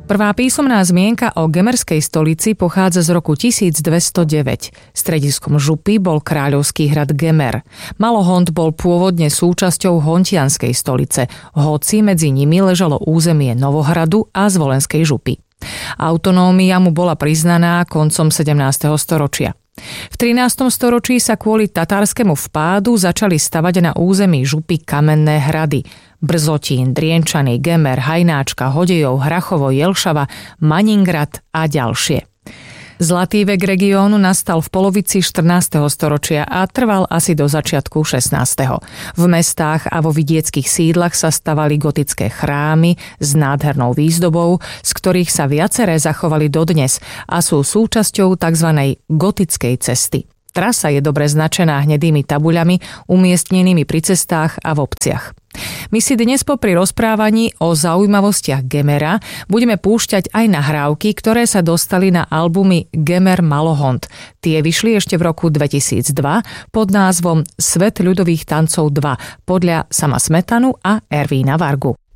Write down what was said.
Prvá písomná zmienka o gemerskej stolici pochádza z roku 1209. Strediskom župy bol kráľovský hrad Gemer. Malohont bol pôvodne súčasťou hontianskej stolice, hoci medzi nimi ležalo územie Novohradu a Zvolenskej župy. Autonómia mu bola priznaná koncom 17. storočia. V 13. storočí sa kvôli tatárskému vpádu začali stavať na území župy kamenné hrady. Brzotín, Drienčany, Gemer, Hajnáčka, Hodejov, Hrachovo, Jelšava, Maningrad a ďalšie. Zlatý vek regiónu nastal v polovici 14. storočia a trval asi do začiatku 16. V mestách a vo vidieckých sídlach sa stavali gotické chrámy s nádhernou výzdobou, z ktorých sa viaceré zachovali dodnes a sú súčasťou tzv. Gotickej cesty. Trasa je dobre značená hnedými tabuľami umiestnenými pri cestách a v obciach. My si dnes popri rozprávaní o zaujímavostiach Gemera budeme púšťať aj nahrávky, ktoré sa dostali na albumy Gemer Malohont. Tie vyšli ešte v roku 2002 pod názvom Svet ľudových tancov 2 podľa Sama Smetanu a Ervína Vargu.